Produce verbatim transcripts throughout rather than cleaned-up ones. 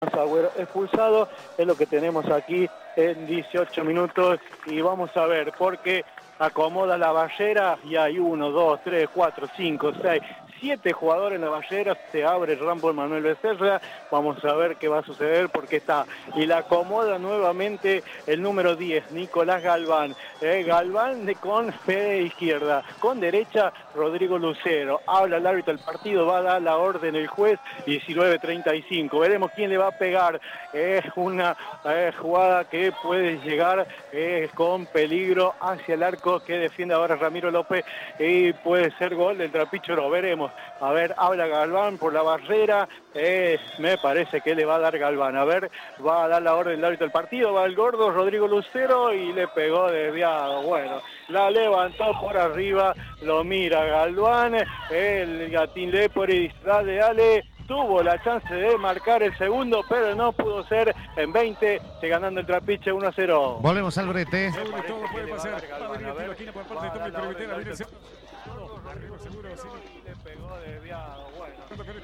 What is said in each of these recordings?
Agüero expulsado, es lo que tenemos aquí en dieciocho minutos y vamos a ver porque acomoda la barrera y hay uno, dos, tres, cuatro, cinco, seis, siete jugadores en la barrera, se abre el rambo Manuel Becerra, vamos a ver qué va a suceder porque está, y la acomoda nuevamente el número diez, Nicolás Galván, eh, Galván de, con fe de izquierda, con derecha Rodrigo Lucero, habla el árbitro del partido, va a dar la orden el juez, diecinueve treinta y cinco, veremos quién le va a pegar, es eh, una eh, jugada que puede llegar eh, con peligro hacia el arco que defiende ahora Ramiro López y puede ser gol del Trapicho, lo veremos. A ver, habla Galván por la barrera, eh, me parece que le va a dar Galván, a ver, va a dar la orden del árbitro del partido, va el gordo Rodrigo Lucero y le pegó desviado, bueno, la levantó por arriba, lo mira Galván, el Gatín Lepori, dale, dale, tuvo la chance de marcar el segundo, pero no pudo ser en veinte, se ganando el Trapiche uno a cero. Volvemos al brete. Todo puede pasar. Va a venir el tiro de esquina por parte de Tommy Permitera. Viene el centro. Arriba seguro, sí. Le pegó desviado, bueno.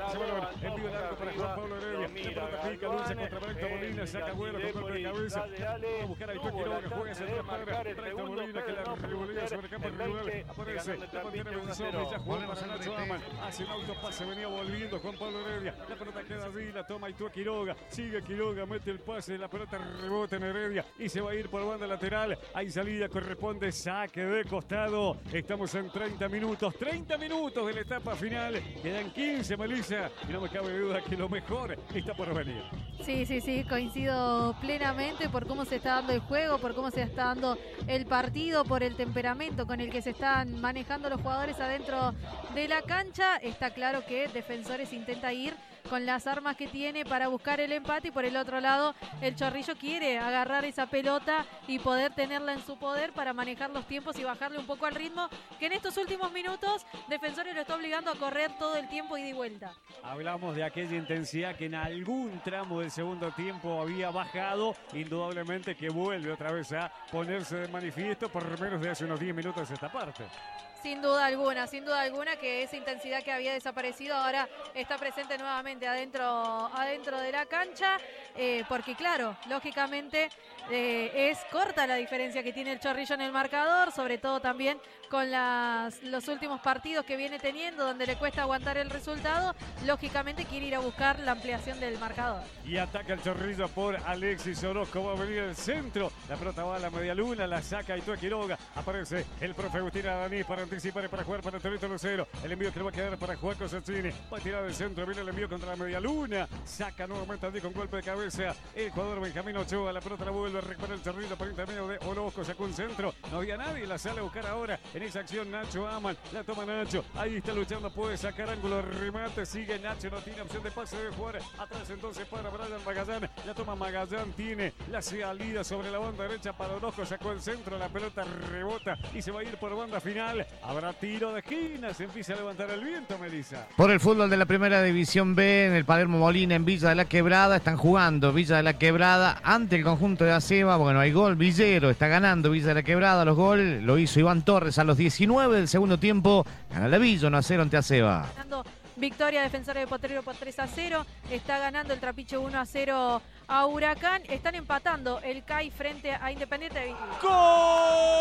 Envío largo para Juan Pablo Heredia. La pelota pica, lucha contra Brento Molina, saca Agüero con golpe de cabeza. Va a buscar a Aitor Quiroga, juega hacia atrás para Brento Molina, que la revolea sobre el campo rival. Aparece, la mantiene Benzón, ya juega para Nacho Aman. Hace un autopase, venía volviendo Juan Pablo Heredia. La pelota queda allí, la toma Aitor Quiroga. Sigue Quiroga, mete el pase, la pelota rebota en Heredia y se va a ir por banda lateral. Hay salida, corresponde saque de costado. Estamos en treinta minutos, treinta minutos de la etapa final. Quedan quince, Melissa, y no me cabe duda que lo mejor está por venir. Sí, sí, sí, coincido plenamente por cómo se está dando el juego, por cómo se está dando el partido, por el temperamento con el que se están manejando los jugadores adentro de la cancha. Está claro que Defensores intenta ir con las armas que tiene para buscar el empate y por el otro lado el Chorrillo quiere agarrar esa pelota y poder tenerla en su poder para manejar los tiempos y bajarle un poco al ritmo que en estos últimos minutos Defensores lo está obligando a correr todo el tiempo ida y vuelta. Hablamos de aquella intensidad que en algún tramo del segundo tiempo había bajado, indudablemente que vuelve otra vez a ponerse de manifiesto por lo menos de hace unos diez minutos esta parte. Sin duda alguna, sin duda alguna que esa intensidad que había desaparecido ahora está presente nuevamente adentro, adentro de la cancha, eh, porque claro, lógicamente eh, es corta la diferencia que tiene el Chorrillo en el marcador, sobre todo también con las, los últimos partidos que viene teniendo, donde le cuesta aguantar el resultado, lógicamente quiere ir a buscar la ampliación del marcador. Y ataca el Chorrillo por Alexis Orozco, va a venir el centro, la pelota va a la media luna, la saca Aitor Quiroga, aparece el profe Agustín Adani para anticipar, para jugar para el Torito Lucero, el envío que le va a quedar para Juan Cosaccini, va a tirar del centro, viene el envío contra la media luna, saca nuevamente allí con golpe de cabeza el jugador Benjamín Ochoa, la pelota la vuelve a recuperar el Chorrillo por intermedio de Orozco, sacó un centro, no había nadie, la sale a buscar ahora en esa acción Nacho Aman, la toma Nacho, ahí está luchando, puede sacar ángulo, remate, sigue Nacho, no tiene opción de pase, debe jugar atrás entonces para Brian Magallán, la toma Magallán, tiene la salida sobre la banda derecha para Orozco, sacó el centro, la pelota rebota y se va a ir por banda final, habrá tiro de esquina, se empieza a levantar el viento, Melissa. Por el fútbol de la Primera División B, en el Palermo Molina, en Villa de la Quebrada, están jugando Villa de la Quebrada ante el conjunto de Aceba. Bueno, hay gol, Villero está ganando Villa de la Quebrada, los goles lo hizo Iván Torres a los diecinueve del segundo tiempo, gana la Villa uno a cero ante Aceba. Victoria Defensores de Potrero por tres a cero, está ganando el Trapiche uno a cero a Huracán, están empatando el C A I frente a Independiente de Villa. ¡Gol!